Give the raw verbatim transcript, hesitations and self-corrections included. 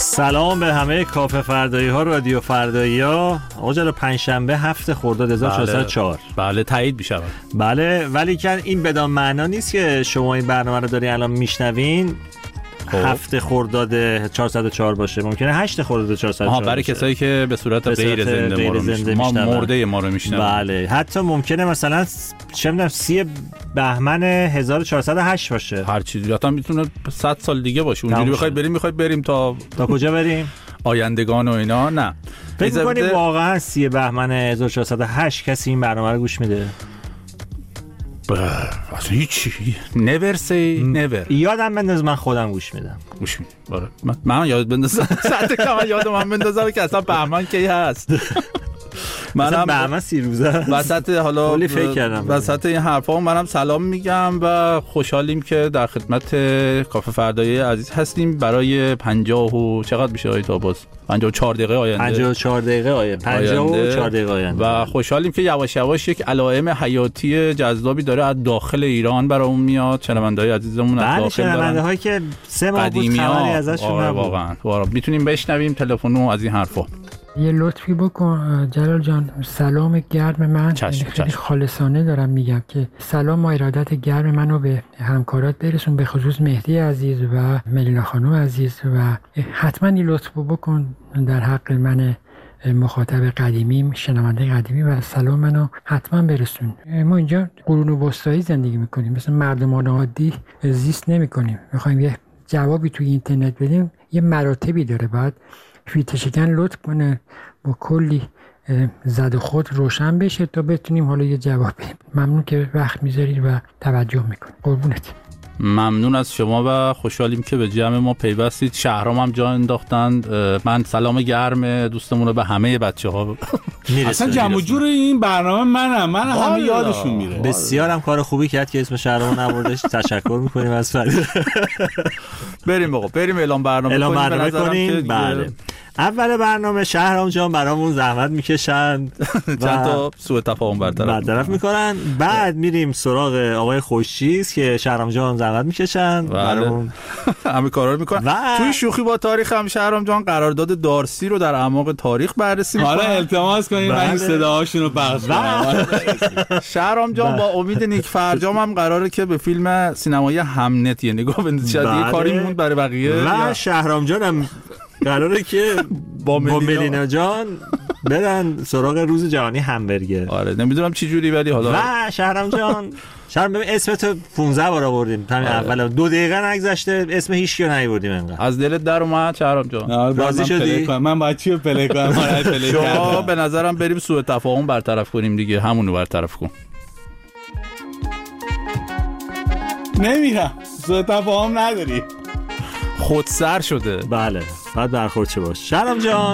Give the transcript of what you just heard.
سلام به همه کافه فردایی ها، رادیو فردایی ها. آقا جلو پنجشنبه هفت خرداد هزار و چهارصد و چهار. بله, بله تایید میشه. بله ولی که این بدان معنا نیست که شما این برنامه رو داری الان میشنوین هفت خرداد چهارصد و چهار باشه، ممکنه هشت خرداد چهارصد و چهار. آها برای باشه. کسایی که به صورت غیر زنده, غیر ما رو زنده ما مرده ما رو میشنون. بله حتی ممکنه مثلا چه میدونم سی بهمن هزار و چهارصد و هشت باشه، هر چیزی حتی میتونه صد سال دیگه باشه. اونجوری بخواید بریم میخواید بریم تا تا کجا بریم؟ آیندگان و اینا. نه فکر می‌کنی واقعا سی بهمن هزار و چهارصد و هشت کسی این برنامه رو گوش میده؟ اصلا هیچی never say never. یادم بنداز من خودم گوش میدم. گوش میدم. آره من, من یاد بندازم ساعت کم یادم من بندازم که اصلا بهمن کی هست. منم بهمن سی روزه وسط حالا کلی فکر کردم وسط این حرفا منم سلام میگم و خوشحالیم که در خدمت کافه فردایی عزیز هستیم برای پنجاه و چقدر میشه آیت آباز پنجاه و چهار دقیقه آینده. پنجاه و چهار دقیقه آینده. پنجاه و چهار دقیقه آینده. و خوشحالیم که یواش یواش یک علائم حیاتی جذابی داره از داخل ایران برامون میاد. شنونده‌های عزیزمون از بله داخل دارن. شنونده‌هایی که سه ماه بود خبری ازشون نبود. واقعا واقعا میتونیم بشنویم تلفن و از این حرفا. یه لطفی بکن جلال جان، سلام گرم من چشم خیلی چشم. خالصانه دارم میگم که سلام و ارادت گرم منو به همکارات برسون، به خصوص مهدی عزیز و ملینا خانم عزیز، و حتما این لطفو بکن در حق من مخاطب قدیمیم، شنونده قدیمی، و سلام منو حتما برسون. ما اینجا قرون وسطایی زندگی میکنیم، مثل مردمان عادی زیست نمیکنیم. میخوایم یه جوابی توی اینترنت بدیم یه مراتبی داره، بعد فیلتر شکن لطف کنه با کلی زد خود روشن بشه تا بتونیم حالا یه جواب بدیم. ممنون که وقت میذارید و توجه میکنید. قربونت. ممنون از شما و خوشحالیم که به جمع ما پیوستید. شهرام هم جا انداختند. من سلام گرم دوستمون رو به همه بچه‌ها اصلا جمع و جور این برنامه منم من همه یادشون میره. بسیار هم کار خوبی کرد که اسم شهرام نبردش. تشکر میکنیم از فرید. بریم آقا بریم اعلام برنامه اعلام برنامه کنیم. بله اول برنامه شهرام جان برامون زحمت میکشند چند تا سوء تفاهم برطرف برطرف میکنن. بعد میریم سراغ آقای خوشچیز که شهرام جان زحمت میکشند برامون همه کارا رو میکنن. و... توی شوخی با تاریخ هم شهرام جان قرارداد دارسی رو در اعماق تاریخ بررسی میکنن. حالا التماس کنیم من صداهاشون رو پخش کنم. شهرام جان با امید نیک فرجام هم قراره که به فیلم سینمایی همنت یه نگاه بندازه. یه کاری مون برای بقیه. و شهرام جان هم قراره که با ملینا جان برن سراغ روز جهانی همبرگر. آره نمیدونم چی جوری ولی حالا و شهرام جان شهرام ببین اسمت پانزده بار آوردیم همین اول دو دقیقه نگذشته اسم هیچ کیو نیاوردیم انقدر. از دلت در اومد شهرام جان؟ راضی شدی؟ من باید چی رو پلی کنم؟ شما به نظرم بریم سوء تفاهم برطرف کنیم دیگه. همونو برطرف کن. نمیرم سوء تفاهم نداری. خود سر شده. بله بعد برخورد چه باش شهرام جان.